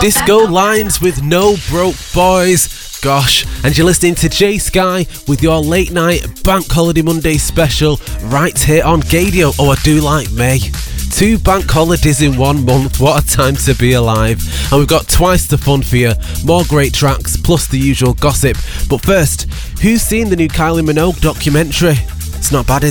Disco Lines with No Broke Boys. Gosh, and you're listening to Jay Sky with your late night Bank Holiday Monday special right here on Gadio. Oh, I do like May. 2 bank holidays in 1 month, what a time to be alive. And we've got twice the fun for you, more great tracks, plus the usual gossip. But first, who's seen the new Kylie Minogue documentary? It's not bad, is it?